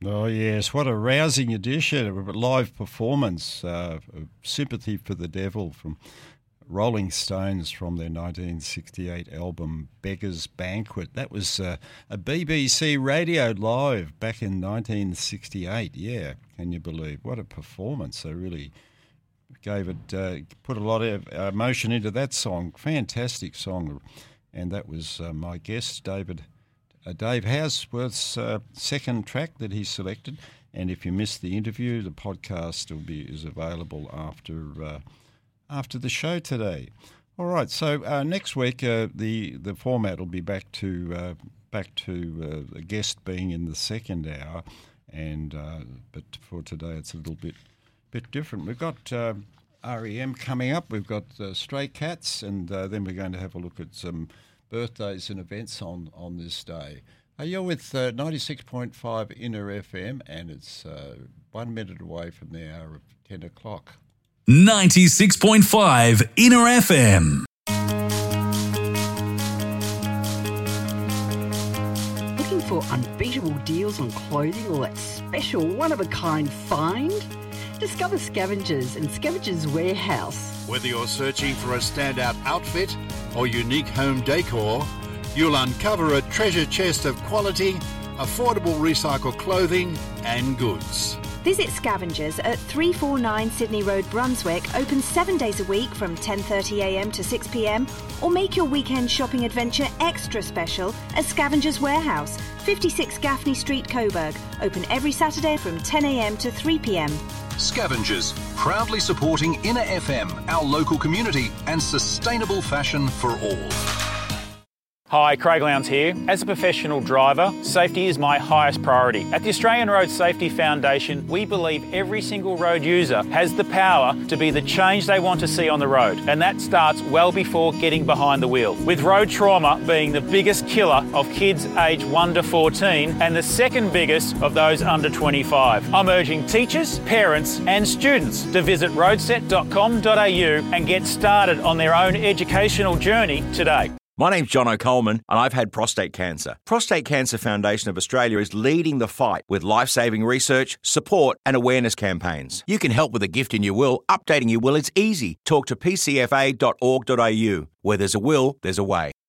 Oh, yes. What a rousing edition of a live performance. Sympathy for the Devil from Rolling Stones from their 1968 album Beggar's Banquet. That was a BBC Radio Live back in 1968. Yeah, can you believe? What a performance. They really gave it, put a lot of emotion into that song. Fantastic song. And that was my guest, Dave Houseworth's second track that he selected. And if you missed the interview, the podcast is available after the show today. All right, so next week the format will be back to the guest being in the second hour, and but for today it's a little bit different. We've got REM coming up. We've got Stray Cats, and then we're going to have a look at some birthdays and events on this day. You're with 96.5 Inner FM, and it's 1 minute away from the hour of 10 o'clock. 96.5 Inner FM. Looking for unbeatable deals on clothing or that special one-of-a-kind find? Discover Scavengers and Scavengers Warehouse. Whether you're searching for a standout outfit or unique home decor, you'll uncover a treasure chest of quality, affordable recycled clothing and goods. Visit Scavengers at 349 Sydney Road, Brunswick, open 7 days a week from 10:30am to 6pm, or make your weekend shopping adventure extra special at Scavengers Warehouse, 56 Gaffney Street, Coburg, open every Saturday from 10am to 3pm. Scavengers, proudly supporting Inner FM, our local community, and sustainable fashion for all. Hi, Craig Lowndes here. As a professional driver, safety is my highest priority. At the Australian Road Safety Foundation, we believe every single road user has the power to be the change they want to see on the road, and that starts well before getting behind the wheel. With road trauma being the biggest killer of kids aged 1 to 14 and the second biggest of those under 25. I'm urging teachers, parents and students to visit roadset.com.au and get started on their own educational journey today. My name's John Coleman, and I've had prostate cancer. Prostate Cancer Foundation of Australia is leading the fight with life-saving research, support and awareness campaigns. You can help with a gift in your will. Updating your will is easy. Talk to pcfa.org.au. Where there's a will, there's a way.